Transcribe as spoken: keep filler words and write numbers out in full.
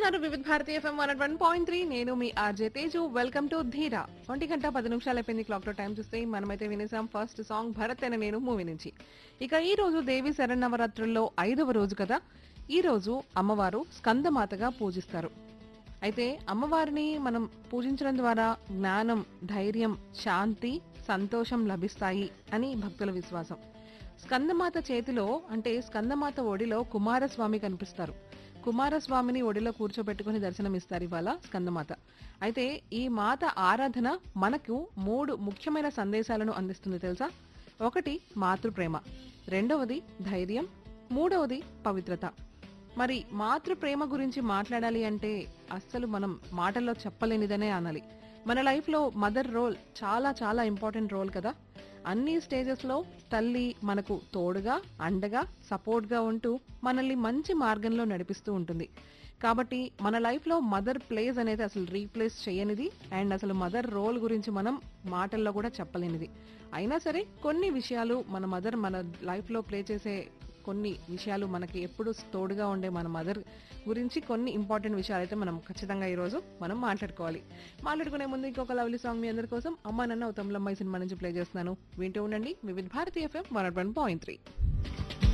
వింటున్నారు వివిధ Bharati FM one one point three. నేను మీ ఆర్జే తేజు. వెల్కమ్ టు ధీరా. ఒంటి గంట పది నిమిషాలు అయిపోయింది క్లాక్ లో. టైం చూస్తే మనమైతే వినేసాం ఫస్ట్ సాంగ్ భరత్ అనే నేను మూవీ నుంచి. ఇక ఈ రోజు దేవి శరన్నవరాత్రుల్లో ఐదవ రోజు కదా. ఈ రోజు అమ్మవారు స్కందమాతగా పూజిస్తారు. అయితే అమ్మవారిని మనం పూజించడం ద్వారా జ్ఞానం, ధైర్యం, శాంతి, సంతోషం లభిస్తాయి అని భక్తుల విశ్వాసం. స్కందమాత చేతిలో అంటే స్కందమాత ఒడిలో కుమారస్వామి కనిపిస్తారు. కుమారస్వామిని ఒడిలో కూర్చోబెట్టుకుని దర్శనమిస్తారు ఇవాళ స్కందమాత. అయితే ఈ మాత ఆరాధన మనకు మూడు ముఖ్యమైన సందేశాలను అందిస్తుంది తెలుసా. ఒకటి మాతృప్రేమ, రెండవది ధైర్యం, మూడవది పవిత్రత. మరి మాతృప్రేమ గురించి మాట్లాడాలి అంటే అస్సలు మనం మాటల్లో చెప్పలేనిదనే అనాలి. మన లైఫ్ లో మదర్ రోల్ చాలా చాలా ఇంపార్టెంట్ రోల్ కదా. అన్ని స్టేజెస్ లో తల్లి మనకు తోడుగా, అండగా, సపోర్ట్ గా ఉంటూ మనల్ని మంచి మార్గంలో నడిపిస్తూ ఉంటుంది. కాబట్టి మన లైఫ్ లో మదర్ ప్లేస్ అనేది అసలు రీప్లేస్ చేయనిది. అండ్ అసలు మదర్ రోల్ గురించి మనం మాటల్లో కూడా చెప్పలేనిది. అయినా సరే కొన్ని విషయాలు మన మదర్ మన లైఫ్ లో ప్లే చేసే కొన్ని విషయాలు మనకి ఎప్పుడు తోడుగా ఉండే మన మదర్ గురించి కొన్ని ఇంపార్టెంట్ విషయాలు అయితే మనం ఖచ్చితంగా ఈ రోజు మనం మాట్లాడుకోవాలి. మాట్లాడుకునే ముందు ఇంకొక లవ్లీ సాంగ్ మీ అందరి కోసం అమ్మా నన్న ఉత్తమ్లమ్మాయి సినిమా నుంచి ప్లే చేస్తున్నాను. వింటూ ఉండండి వివిధ Bharati FM one one point three.